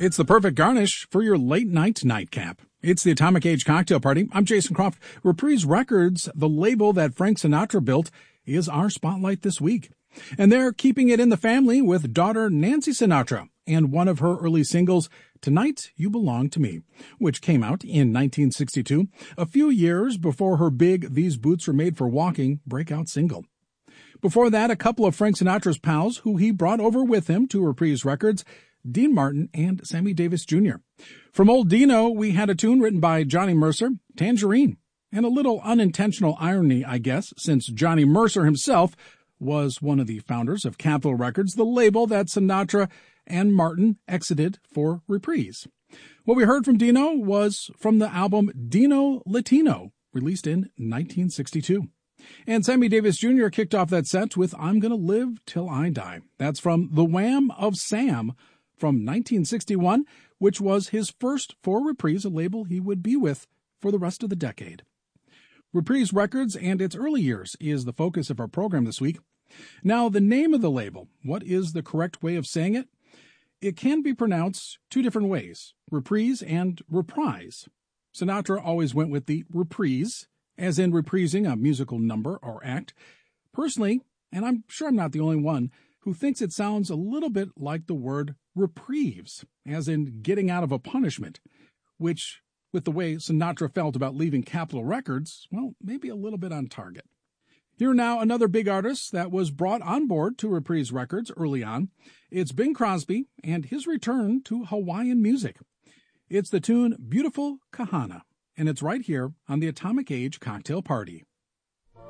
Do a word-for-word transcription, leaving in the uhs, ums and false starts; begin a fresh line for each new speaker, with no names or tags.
It's the perfect garnish for your late night nightcap. It's the Atomic Age Cocktail Party. I'm Jason Croft. Reprise Records, the label that Frank Sinatra built, is our spotlight this week. And they're keeping it in the family with daughter Nancy Sinatra and one of her early singles, Tonight You Belong to Me, which came out in nineteen sixty-two, a few years before her big These Boots Are Made for Walking breakout single. Before that, a couple of Frank Sinatra's pals who he brought over with him to Reprise Records, Dean Martin and Sammy Davis Junior From Old Dino, we had a tune written by Johnny Mercer, Tangerine, and a little unintentional irony, I guess, since Johnny Mercer himself was one of the founders of Capitol Records, the label that Sinatra and Martin exited for Reprise. What we heard from Dino was from the album Dino Latino, released in nineteen sixty-two. And Sammy Davis Junior kicked off that set with I'm Gonna Live Till I Die. That's from The Wham of Sam from nineteen sixty-one, which was his first for Reprise, a label he would be with for the rest of the decade. Reprise Records and its early years is the focus of our program this week. Now, the name of the label, what is the correct way of saying it? It can be pronounced two different ways, reprise and reprise. Sinatra always went with the reprise, as in reprising a musical number or act. Personally, and I'm sure I'm not the only one, who thinks it sounds a little bit like the word reprieves, as in getting out of a punishment, which, with the way Sinatra felt about leaving Capitol Records, well, maybe a little bit on target. Here now, another big artist that was brought on board to Reprise Records early on. It's Bing Crosby and his return to Hawaiian music. It's the tune Beautiful Kahana, and it's right here on the Atomic Age Cocktail Party.